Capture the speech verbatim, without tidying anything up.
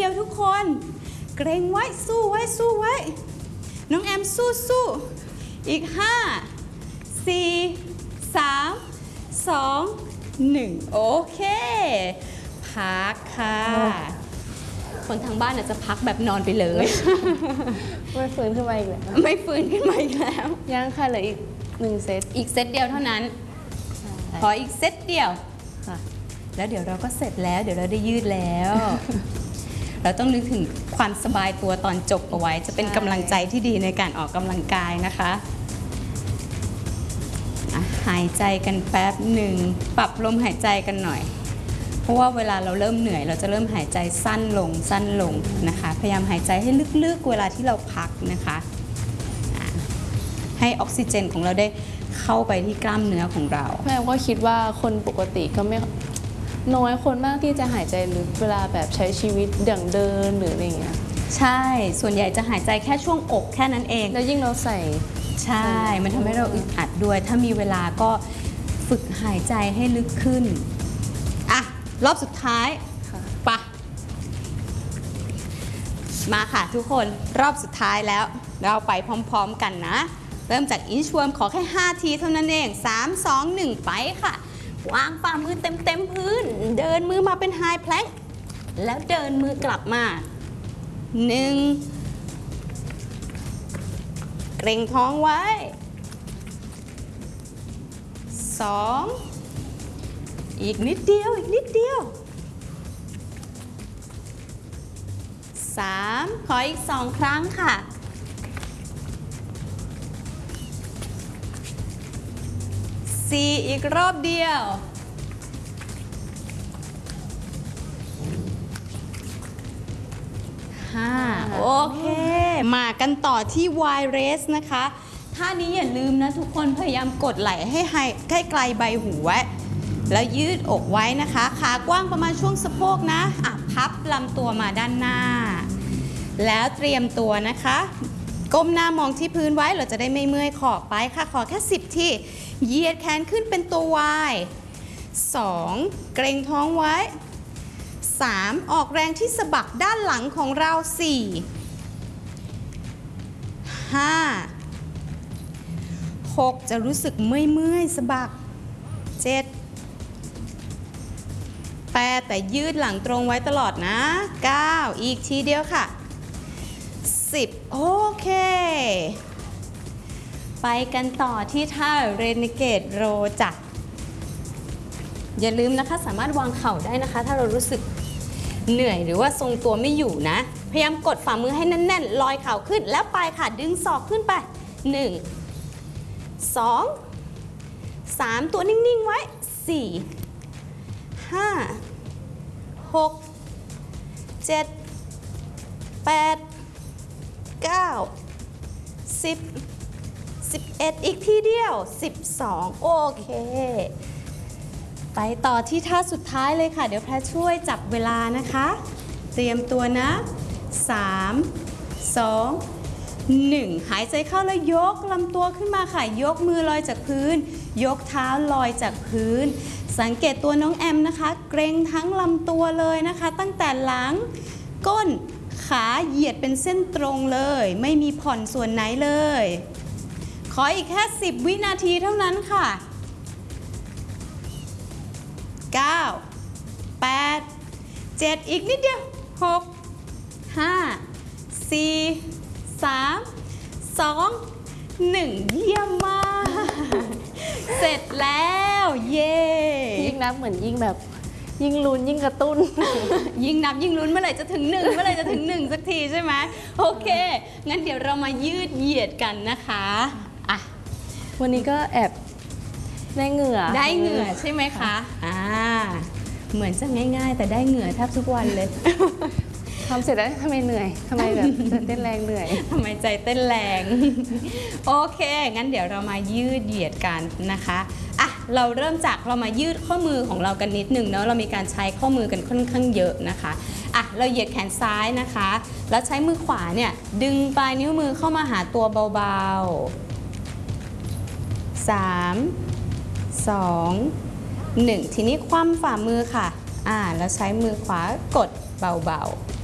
ยวทุกคนเกรงไว้สู้ไว้สู้ไว้น้องแอมสู้สู้อีกห้าสี่สามสองหนึ่งโอเคพักค่ะคนทางบ้านอาจจะพักแบบนอนไปเลยไม่ฟื้นขึ้นมาอีกแล้วไม่ฟื้นขึ้นมาอีกแล้วยังค่ะเหลืออีกหนึ่งเซตอีกเซตเดียวเท่านั้นขออีกเซตเดียวค่ะแล้วเดี๋ยวเราก็เสร็จแล้วเดี๋ยวเราได้ยืดแล้วเราต้องนึกถึงความสบายตัวตอนจบเอาไว้จะเป็นกำลังใจที่ดีในการออกกำลังกายนะคะหายใจกันแป๊บหนึ่งปรับลมหายใจกันหน่อยเพราะว่าเวลาเราเริ่มเหนื่อยเราจะเริ่มหายใจสั้นลงสั้นลงนะคะพยายามหายใจให้ลึกๆเวลาที่เราพักนะคะให้ออกซิเจนของเราได้เข้าไปที่กล้ามเนื้อของเราแม่ก็คิดว่าคนปกติก็ไม่น้อยคนมากที่จะหายใจลึกเวลาแบบใช้ชีวิตอย่างเดินหรืออะไรเงี้ยใช่ส่วนใหญ่จะหายใจแค่ช่วงอกแค่นั้นเองแล้วยิ่งเราใส่ใช่มันทำให้เราอึดอัดด้วยถ้ามีเวลาก็ฝึกหายใจให้ลึกขึ้นอ่ะรอบสุดท้ายปะมาค่ะทุกคนรอบสุดท้ายแล้วเราไปพร้อมๆกันนะเริ่มจากอินชวมขอแค่ห้าทีเท่านั้นเองสาม สอง หนึ่งไปค่ะวางฝ่ามือเต็มเต็มพื้นเดินมือมาเป็นไฮแพลงก์แล้วเดินมือกลับมาหนึ่งเกร็งท้องไว้สองอีกนิดเดียวอีกนิดเดียวสามขออีกสองครั้งค่ะสี่อีกรอบเดียวห้าโอเคมากันต่อที่ Y raise นะคะท่านี้อย่าลืมนะทุกคนพยายามกดไหล่ให้ให้ไกลใบหูไว้แล้วยืดอกไว้นะคะขากว้างประมาณช่วงสะโพกนะอ่ะพับลำตัวมาด้านหน้าแล้วเตรียมตัวนะคะก้มหน้ามองที่พื้นไว้เราจะได้ไม่เมื่อยขอไปค่ะขอแค่สิบทีเหยียดแขนขึ้นเป็นตัว Y สองเกร็งท้องไว้สามออกแรงที่สะบักด้านหลังของเราสี่ ห้า หกจะรู้สึกเมื่อยๆสะบักเจ็ด แปดแต่ยืดหลังตรงไว้ตลอดนะเก้าอีกทีเดียวค่ะสิบโอเคไปกันต่อที่ท่า Renegade Row จ้ะอย่าลืมนะคะสามารถวางเข่าได้นะคะถ้าเรารู้สึกเหนื่อยหรือว่าทรงตัวไม่อยู่นะพยายามกดฝ่ามือให้แน่นๆลอยเข่าขึ้นแล้วไปค่ะดึงศอกขึ้นไปหนึ่ง สอง สามตัวนิ่งๆไว้สี่ ห้า หก เจ็ด แปด เก้า สิบ สิบเอ็ดอีกทีเดียวสิบสองโอเคไปต่อที่ท่าสุดท้ายเลยค่ะเดี๋ยวแพรช่วยจับเวลานะคะเตรียมตัวนะสาม สอง หนึ่งหายใจเข้าแล้วยกลำตัวขึ้นมาค่ะยกมือลอยจากพื้นยกเท้าลอยจากพื้นสังเกตตัวน้องแอมนะคะเกร็งทั้งลำตัวเลยนะคะตั้งแต่หลังก้นขาเหยียดเป็นเส้นตรงเลยไม่มีผ่อนส่วนไหนเลยขออีกแค่สิบวินาทีเท่านั้นค่ะเก้า แปด เจ็ดอีกนิดเดียวหก ห้า สี่ สาม สอง หนึ่งเยี่ยมมากเสร็จแล้วเย้ยิ่งนับเหมือนยิ่งแบบยิ่งลุ้นยิ่งกระตุ้นยิ่งนับยิ่งลุ้นเมื่อไหร่จะถึงหนึ่งเมื่อไหร่จะถึงหนึ่งสักทีใช่ไหมโอเคงั้นเดี๋ยวเรามายืดเหยียดกันนะคะอ่ะวันนี้ก็แอบได้เหงื่อได้เหงื่อใช่ไหมคะอ่าเหมือนจะง่ายๆแต่ได้เหงื่อแทบทุกวันเลยทำเสร็จแล้วทำไมเหนื่อยทำไมแบบเต้นแรงเหนื่อยทำไมใจเต้นแรงโอเคงั้นเดี๋ยวเรามายืดเหยียดกันนะคะอ่ะเราเริ่มจากเรามายืดข้อมือของเรากันนิดหนึ่งเนาะเรามีการใช้ข้อมือกันค่อนข้างเยอะนะคะอ่ะเราเหยียดแขนซ้ายนะคะแล้วใช้มือขวาเนี่ยดึงปลายนิ้วมือเข้ามาหาตัวเบาๆสาม สอง หนึ่งทีนี้คว่ำฝ่ามือค่ะอ่าแล้วใช้มือขวากดเบาๆ